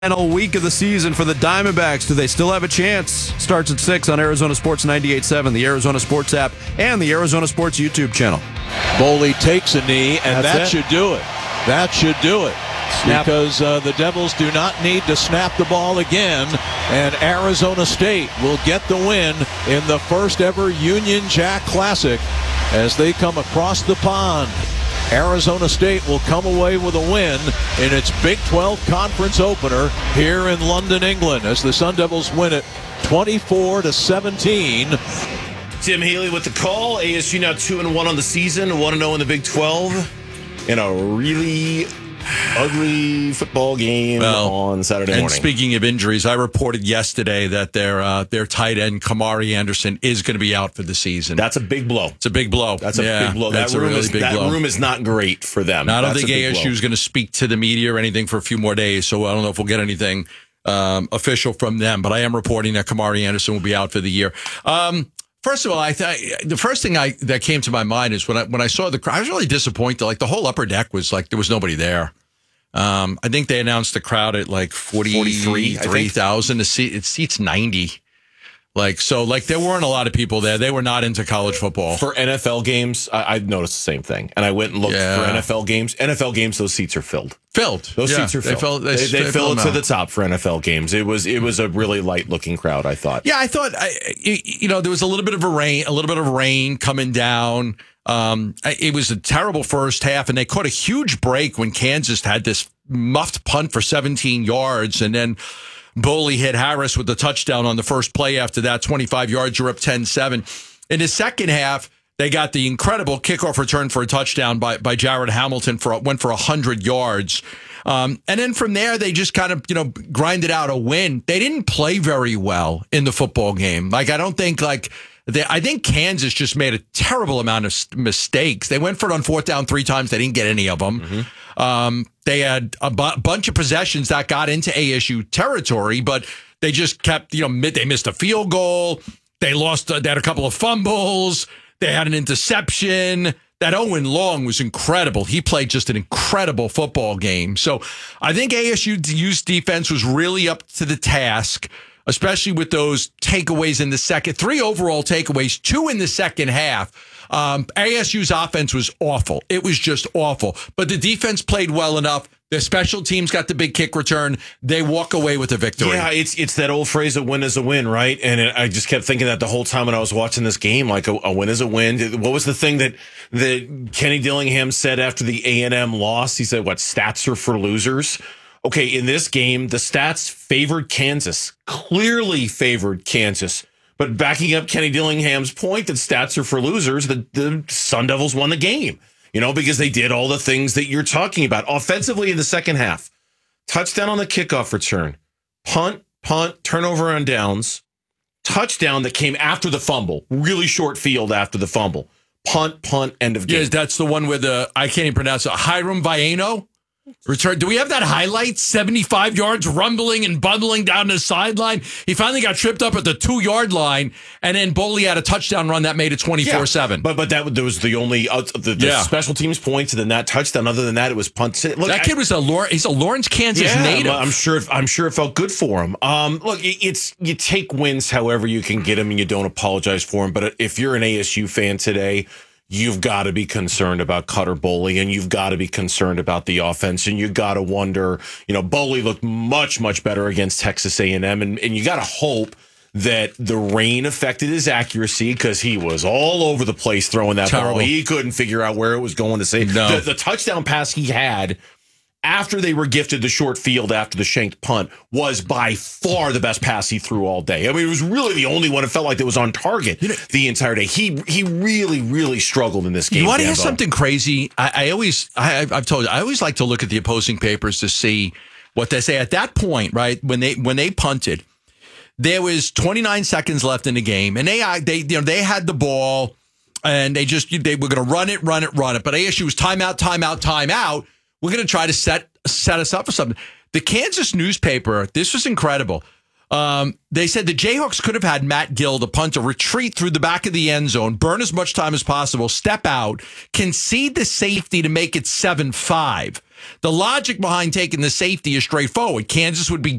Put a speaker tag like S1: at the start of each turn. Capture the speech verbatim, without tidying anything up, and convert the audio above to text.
S1: Final week of the season for the Diamondbacks. Do they still have a chance? Starts at six on Arizona Sports ninety-eight point seven, the Arizona Sports app, and the Arizona Sports YouTube channel.
S2: Boley takes a knee, and
S1: That's
S2: that
S1: it.
S2: should do it. That should do it.
S1: Snap.
S2: Because uh, the Devils do not need to snap the ball again, and Arizona State will get the win in the first ever Union Jack Classic as they come across the pond. Arizona State will come away with a win in its Big twelve Conference opener here in London, England, as the Sun Devils win it twenty-four to seventeen.
S3: Tim Healy with the call. A S U now two and one on the season, one and zero in the Big twelve, in a really ugly football game
S4: well,
S3: on Saturday
S4: and
S3: morning.
S4: Speaking of injuries, I reported yesterday that their uh, their tight end Kamari Anderson is going to be out for the season.
S3: That's a big blow.
S4: It's a big blow.
S3: That's a
S4: yeah,
S3: big blow. That
S4: That's
S3: room
S4: a really
S3: is
S4: big
S3: that
S4: blow.
S3: room is not great for them.
S4: Now, I don't
S3: That's
S4: think
S3: a big
S4: A S U
S3: blow.
S4: is going to speak to the media or anything for a few more days, so I don't know if we'll get anything um, official from them. But I am reporting that Kamari Anderson will be out for the year. Um, First of all, I thought the first thing I that came to my mind is when I when I saw the crowd, I was really disappointed. Like the whole upper deck was like there was nobody there. Um, I think they announced the crowd at like forty-three thousand. The seat it seats ninety. Like so, like there weren't a lot of people there. They were not into college football.
S3: For N F L games, I, I've noticed the same thing. And I went and looked
S4: Yeah.
S3: for N F L games. N F L games, those seats are filled.
S4: Filled.
S3: Those
S4: Yeah,
S3: seats are
S4: they
S3: filled.
S4: fill- they-
S3: they, they
S4: they
S3: fill
S4: fill
S3: it
S4: them
S3: to
S4: out.
S3: the top for N F L games. It was it was a really light looking crowd, I thought.
S4: Yeah, I thought, I, you know, there was a little bit of a rain, a little bit of rain coming down. Um, it was a terrible first half, and they caught a huge break when Kansas had this muffed punt for seventeen yards, and then Boley hit Harris with the touchdown on the first play after that, twenty-five yards, you're up ten seven. In the second half, they got the incredible kickoff return for a touchdown by, by Jared Hamilton, for went for one hundred yards. Um, and then from there, they just kind of, you know, grinded out a win. They didn't play very well in the football game. Like, I don't think, like, they, I think Kansas just made a terrible amount of s- mistakes. They went for it on fourth down three times. They didn't get any of them. Mm-hmm. Um, they had a bu- bunch of possessions that got into A S U territory, but they just kept, you know, mid- they missed a field goal. They lost, uh, they had a couple of fumbles. They had an interception. That Owen Long was incredible. He played just an incredible football game. So I think A S U's defense was really up to the task, especially with those takeaways in the second, three overall takeaways, two in the second half. Um, A S U's offense was awful. It was just awful. But the defense played well enough. The special teams got the big kick return. They walk away with a victory.
S3: Yeah, it's it's that old phrase, a win is a win, right? And it, I just kept thinking that the whole time when I was watching this game, like a, a win is a win. What was the thing that, that Kenny Dillingham said after the A and M loss? He said, what, stats are for losers? Okay, in this game, the stats favored Kansas, clearly favored Kansas. But backing up Kenny Dillingham's point that stats are for losers, the, the Sun Devils won the game. You know, because they did all the things that you're talking about. Offensively in the second half, touchdown on the kickoff return, punt, punt, turnover on downs, touchdown that came after the fumble, really short field after the fumble, punt, punt, end of game.
S4: Yes, that's the one with the, I can't even pronounce it, Hiram Viano. Return. Do we have that highlight? seventy-five yards rumbling and bumbling down the sideline. He finally got tripped up at the two-yard line, and then Boley had a touchdown run that made it twenty-four seven.
S3: Yeah, but but that was the only uh, the, the
S4: Yeah.
S3: special teams points, and then that touchdown. Other than that, it was punt. Look,
S4: that kid
S3: I,
S4: was a Lawrence, he's a Lawrence, Kansas
S3: yeah,
S4: native.
S3: I'm sure. I'm sure it felt good for him. Um, look, it- it's you take wins however you can get them, and you don't apologize for them. But if you're an A S U fan today, you've got to be concerned about Cutter Boley, and you've got to be concerned about the offense, and you've got to wonder, you know, Boley looked much, much better against Texas A and M, and, and you got to hope that the rain affected his accuracy because he was all over the place throwing that
S4: Terrible.
S3: ball. He couldn't figure out where it was going to say.
S4: No.
S3: The, the touchdown pass he had after they were gifted the short field after the shanked punt was by far the best pass he threw all day. I mean, it was really the only one it felt like that was on target
S4: You know,
S3: the entire day. He he really, really struggled in this game.
S4: You want to hear
S3: Gambo.
S4: something crazy? I, I always, I, I've told you, I always like to look at the opposing papers to see what they say. At that point, right, when they when they punted, there was twenty-nine seconds left in the game, and they they you know they had the ball, and they just they were going to run it, run it, run it. But A S U was timeout, timeout, timeout. We're going to try to set set us up for something. The Kansas newspaper, this was incredible. Um, they said the Jayhawks could have had Matt Gill, the punter, retreat through the back of the end zone, burn as much time as possible, step out, concede the safety to make it seven five. The logic behind taking the safety is straightforward. Kansas would be